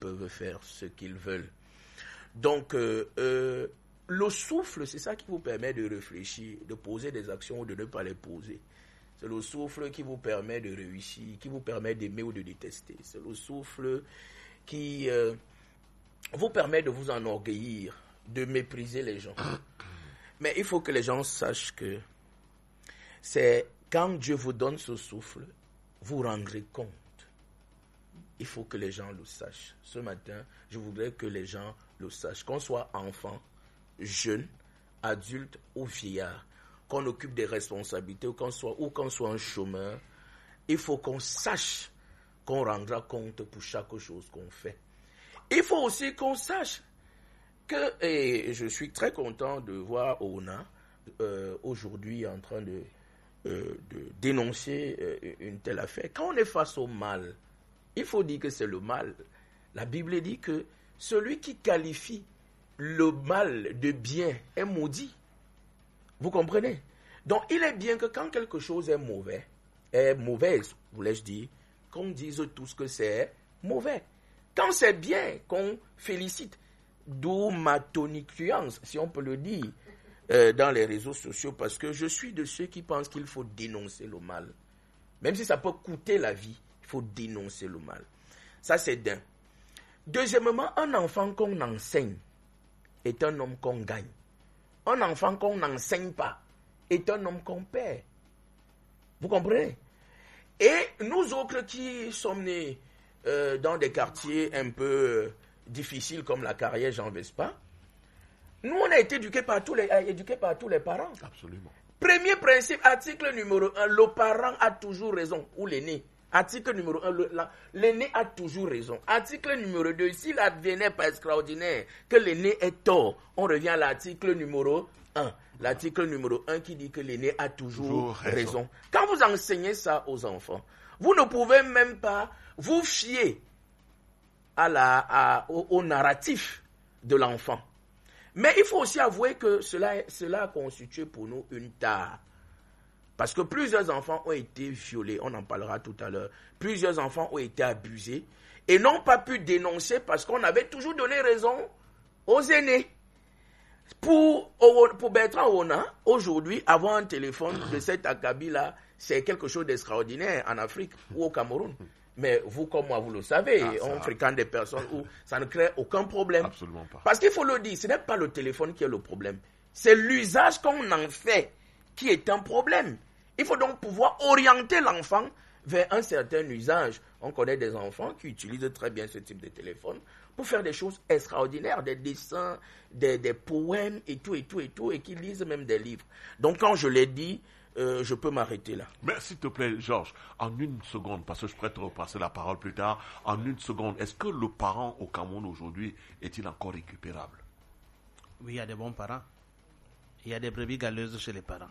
peuvent faire ce qu'ils veulent. Donc, le souffle, c'est ça qui vous permet de réfléchir, de poser des actions ou de ne pas les poser. C'est le souffle qui vous permet de réussir, qui vous permet d'aimer ou de détester. C'est le souffle qui vous permet de vous enorgueillir, de mépriser les gens. Mais il faut que les gens sachent que c'est quand Dieu vous donne ce souffle, vous rendrez compte. Il faut que les gens le sachent. Ce matin, je voudrais que les gens le sachent. Qu'on soit enfant, jeune, adulte ou vieillard, qu'on occupe des responsabilités ou qu'on soit un chômeur, il faut qu'on sache qu'on rendra compte pour chaque chose qu'on fait. Il faut aussi qu'on sache que, et je suis très content de voir Ona aujourd'hui en train de dénoncer une telle affaire. Quand on est face au mal, il faut dire que c'est le mal. La Bible dit que celui qui qualifie le mal de bien est maudit. Vous comprenez? Donc, il est bien que quand quelque chose est mauvaise, voulais-je dire, qu'on dise tous que c'est mauvais. Quand c'est bien, qu'on félicite. D'où ma tonifiance, si on peut le dire, dans les réseaux sociaux, parce que je suis de ceux qui pensent qu'il faut dénoncer le mal. Même si ça peut coûter la vie, il faut dénoncer le mal. Ça, c'est d'un. Deuxièmement, un enfant qu'on enseigne est un homme qu'on gagne. Un enfant qu'on n'enseigne pas est un homme qu'on perd. Vous comprenez? Et nous autres qui sommes nés dans des quartiers un peu difficiles comme la carrière Jean Vespa, nous on a été éduqués par tous les parents. Absolument. Premier principe, article numéro 1, le parent a toujours raison, ou l'aîné. Article numéro 1, l'aîné a toujours raison. Article numéro 2, s'il advenait pas extraordinaire que l'aîné ait tort, on revient à l'article numéro 1. L'article numéro 1 qui dit que l'aîné a toujours raison. Quand vous enseignez ça aux enfants, vous ne pouvez même pas vous fier au narratif de l'enfant. Mais il faut aussi avouer que cela a constitué pour nous une tare. Parce que plusieurs enfants ont été violés, on en parlera tout à l'heure. Plusieurs enfants ont été abusés et n'ont pas pu dénoncer parce qu'on avait toujours donné raison aux aînés. Pour Bertrand Ona, aujourd'hui, avoir un téléphone de cet acabit-là, c'est quelque chose d'extraordinaire en Afrique ou au Cameroun. Mais vous comme moi, vous le savez, on fréquente des personnes où ça ne crée aucun problème. Absolument pas. Parce qu'il faut le dire, ce n'est pas le téléphone qui est le problème. C'est l'usage qu'on en fait qui est un problème. Il faut donc pouvoir orienter l'enfant vers un certain usage. On connaît des enfants qui utilisent très bien ce type de téléphone pour faire des choses extraordinaires, des dessins, des poèmes et tout, et qui lisent même des livres. Donc quand je l'ai dit, je peux m'arrêter là. Mais s'il te plaît, Georges, en une seconde, parce que je pourrais te repasser la parole plus tard, en une seconde, est-ce que le parent au Cameroun aujourd'hui est-il encore récupérable? Oui, il y a des bons parents. Il y a des brebis galeuses chez les parents.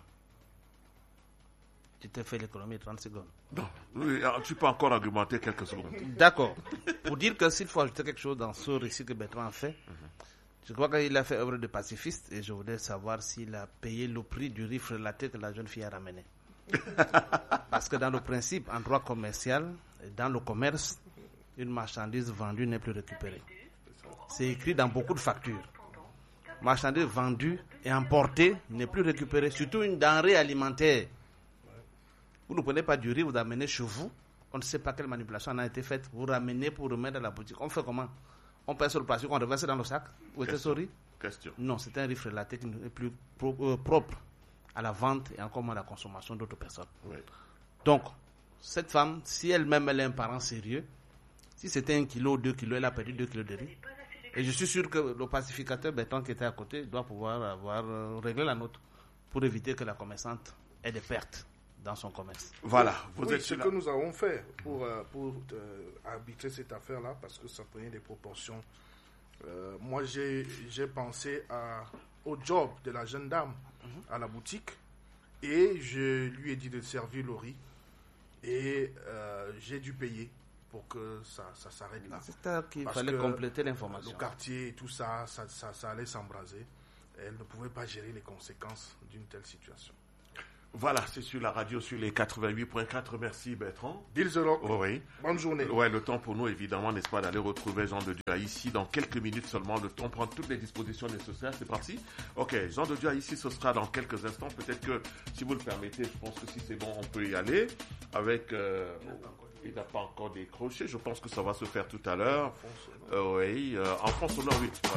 Tu t'es fait l'économie de 30 secondes. Non, oui, tu peux encore argumenter quelques secondes. D'accord. Pour dire que s'il faut ajouter quelque chose dans ce récit que Bertrand a fait, je crois qu'il a fait œuvre de pacifiste et je voudrais savoir s'il a payé le prix du riz frelaté que la jeune fille a ramené. Parce que dans le principe, en droit commercial, dans le commerce, une marchandise vendue n'est plus récupérée. C'est écrit dans beaucoup de factures. Marchandise vendue et emportée n'est plus récupérée, surtout une denrée alimentaire. Vous ne prenez pas du riz, vous amenez chez vous, on ne sait pas quelle manipulation en a été faite, vous ramenez pour remettre à la boutique. On fait comment? On pèse sur le plastique, on reverse dans le sac. Où était ce riz? Question. Non, c'est un riz frelaté qui n'est plus propre à la vente et encore moins à la consommation d'autres personnes. Oui. Donc, cette femme, si elle-même elle est un parent sérieux, si c'était 1 kilo, 2 kilos, elle a perdu 2 kilos de riz. Et je suis sûr que le pacificateur Bertrand qui était à côté doit pouvoir avoir réglé la note pour éviter que la commerçante ait des pertes dans son commerce. Voilà. Ce que nous avons fait pour arbitrer cette affaire-là, parce que ça prenait des proportions. Moi, j'ai pensé au job de la jeune dame à la boutique et je lui ai dit de servir le riz et j'ai dû payer pour que ça s'arrête là. C'est qu'il fallait compléter l'information. Le quartier et tout ça allait s'embraser. Elle ne pouvait pas gérer les conséquences d'une telle situation. Voilà, c'est sur la radio, sur les 88.4. Merci Bertrand. Dilzelok, Oui. bonne journée. Ouais, le temps pour nous, évidemment, n'est-ce pas, d'aller retrouver Jean de Dieu ici dans quelques minutes seulement. Le temps prend toutes les dispositions nécessaires. C'est parti. Ok, Jean de Dieu ici, ce sera dans quelques instants. Peut-être que, si vous le permettez, je pense que si c'est bon, on peut y aller avec... il n'a pas encore décroché. Je pense que ça va se faire tout à l'heure. Oui, en France, oui.